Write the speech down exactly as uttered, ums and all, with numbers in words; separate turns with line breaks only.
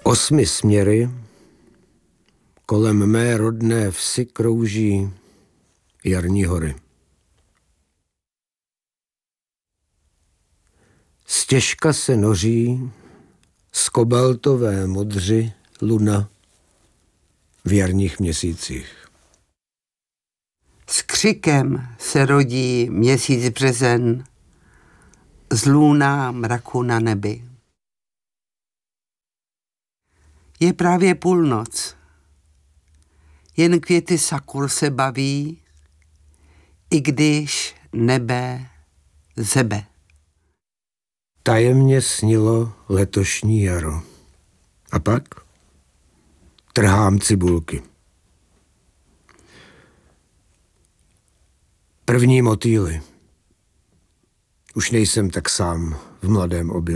Osmi směry kolem mé rodné vsi krouží jarní hory. Stěžka se noří z kobaltové modři luna v jarních měsících.
S křikem se rodí měsíc březen z lůna mraku na nebi. Je právě půlnoc. Jen květy sakur se baví, i když nebe zebe.
Tajemně snilo letošní jaro. A pak trhám cibulky. První motýly. Už nejsem tak sám v mladém objelu.